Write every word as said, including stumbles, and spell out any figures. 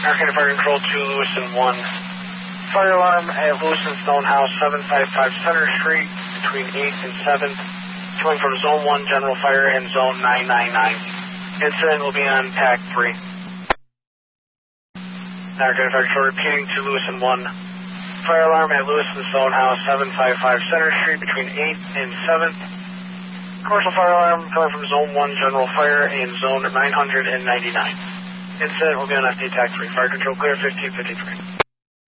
American Fire Control two, Lewiston one. Fire alarm at Lewiston Stone House, seven five five Center Street, between eighth and seventh. Coming from Zone one, General Fire, and Zone nine nine nine. Incident will be on Pack three. American Fire Control repeating to Lewiston one. Fire alarm at Lewiston Stone House, seven five five Center Street, between eighth and seventh. Commercial fire alarm coming from Zone one, General Fire, and Zone nine ninety-nine. Incident will be on F D Tac three. Fire control clear, fifteen fifty-three.